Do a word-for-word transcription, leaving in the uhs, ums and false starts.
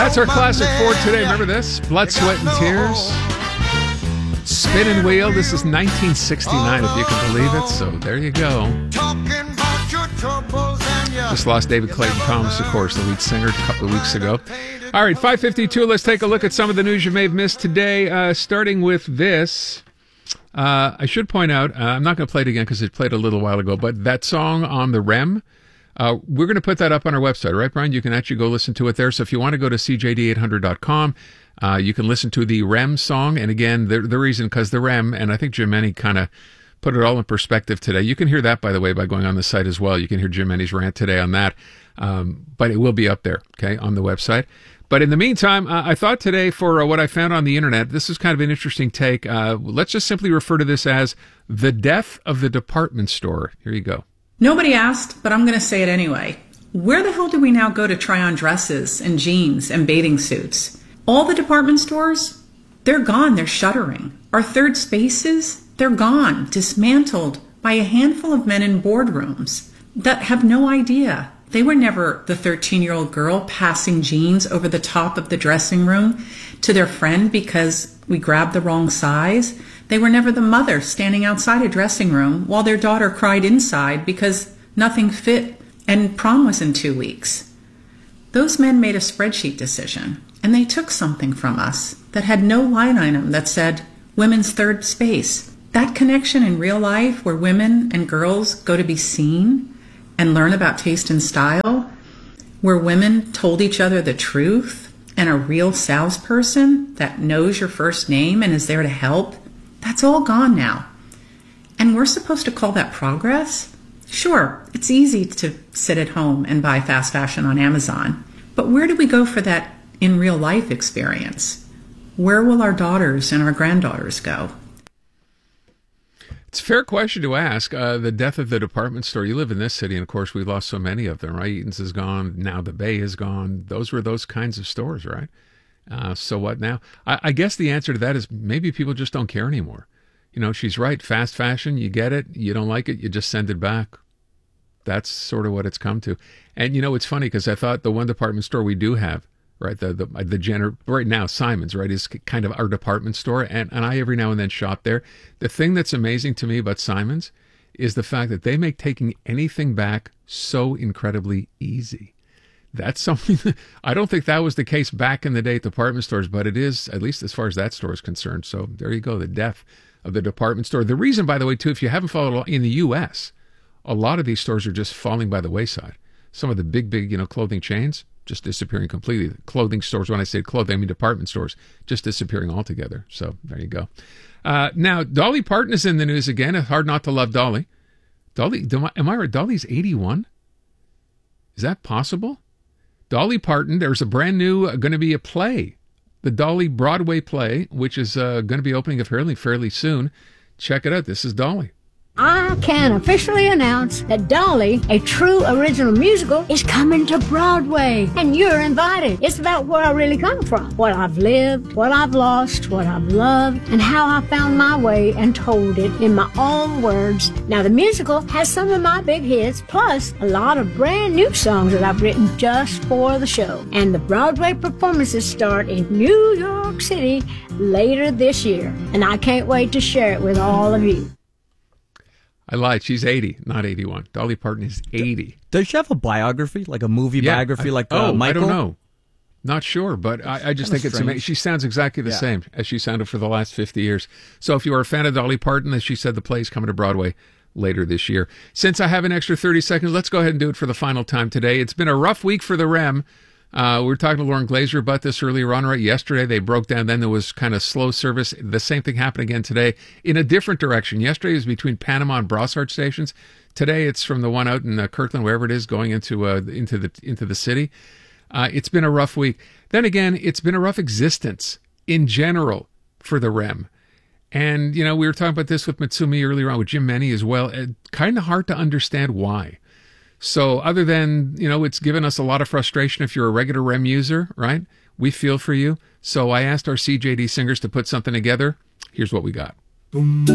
That's our classic for today. Remember this? Blood, Sweat, and Tears. Spinning Wheel. This is nineteen sixty-nine, if you can believe it. So there you go. Just lost David Clayton Thomas, of course, the lead singer, a couple of weeks ago. All right, five fifty-two. Let's take a look at some of the news you may have missed today, uh, starting with this. Uh, I should point out, uh, I'm not going to play it again because it played a little while ago, but that song on the R E M, uh, we're going to put that up on our website, right, Brian? You can actually go listen to it there. So if you want to go to C J D eight hundred dot com, uh, you can listen to the R E M song. And again, the, the reason, because the R E M, and I think Jim Menny kind of put it all in perspective today. You can hear that, by the way, by going on the site as well. You can hear Jim Menny's rant today on that. Um, but it will be up there, okay, on the website. But in the meantime, uh, I thought today for uh, what I found on the internet, this is kind of an interesting take. Uh, let's just simply refer to this as the death of the department store. Here you go. Nobody asked, but I'm going to say it anyway. Where the hell do we now go to try on dresses and jeans and bathing suits? All the department stores, they're gone. They're shuttering. Our third spaces, they're gone, dismantled by a handful of men in boardrooms that have no idea. They were never the thirteen-year-old girl passing jeans over the top of the dressing room to their friend because we grabbed the wrong size. They were never the mother standing outside a dressing room while their daughter cried inside because nothing fit and prom was in two weeks. Those men made a spreadsheet decision, and they took something from us that had no line item that said women's third space. That connection in real life where women and girls go to be seen and learn about taste and style, where women told each other the truth, and a real salesperson that knows your first name and is there to help, that's all gone now. And we're supposed to call that progress? Sure, it's easy to sit at home and buy fast fashion on Amazon, but where do we go for that in real life experience? Where will our daughters and our granddaughters go? It's a fair question to ask. Uh, the death of the department store. You live in this city, and of course, we've lost so many of them, right? Eaton's is gone. Now the Bay is gone. Those were those kinds of stores, right? Uh, so what now? I, I guess the answer to that is maybe people just don't care anymore. You know, she's right. Fast fashion, you get it. You don't like it, you just send it back. That's sort of what it's come to. And, you know, it's funny because I thought the one department store we do have, right, the the the gener- right now, Simon's, right, is kind of our department store, and, and I every now and then shop there. The thing that's amazing to me about Simon's is the fact that they make taking anything back so incredibly easy. That's something that, I don't think that was the case back in the day at department stores, but it is, at least as far as that store is concerned. So there you go, the death of the department store. The reason, by the way, too, if you haven't followed in the U S, a lot of these stores are just falling by the wayside. Some of the big, big, you know, clothing chains, just disappearing completely. Clothing stores, when I say clothing, I mean department stores, just disappearing altogether. So there you go. Uh, now, Dolly Parton is in the news again. It's hard not to love Dolly. Dolly, am I right? Dolly's eighty-one? Is that possible? Dolly Parton, there's a brand new, uh, going to be a play. The Dolly Broadway play, which is uh, going to be opening fairly, fairly soon. Check it out. This is Dolly. I can officially announce that Dolly, a true original musical, is coming to Broadway, and you're invited. It's about where I really come from, what I've lived, what I've lost, what I've loved, and how I found my way and told it in my own words. Now, the musical has some of my big hits, plus a lot of brand new songs that I've written just for the show. And the Broadway performances start in New York City later this year, and I can't wait to share it with all of you. I lied. She's eighty, not eighty-one. Dolly Parton is eighty. Does she have a biography, like a movie yeah, biography, I, like oh, uh, Michael? I don't know. Not sure, but I, I just think it's amazing. She sounds exactly the yeah. same as she sounded for the last fifty years. So if you are a fan of Dolly Parton, as she said, the play is coming to Broadway later this year. Since I have an extra thirty seconds, let's go ahead and do it for the final time today. It's been a rough week for the R E M. Uh, we were talking to Lauren Glazer about this earlier on, right? Yesterday they broke down. Then there was kind of slow service. The same thing happened again today in a different direction. Yesterday it was between Panama and Brossard stations. Today it's from the one out in uh, Kirkland, wherever it is, going into uh, into the into the city. Uh, it's been a rough week. Then again, it's been a rough existence in general for the R E M. And, you know, we were talking about this with Mitsumi earlier on, with Jim Menny as well. Uh, kind of hard to understand why. So other than, you know, it's given us a lot of frustration if you're a regular R E M user, right? We feel for you. So I asked our C J D singers to put something together. Here's what we got.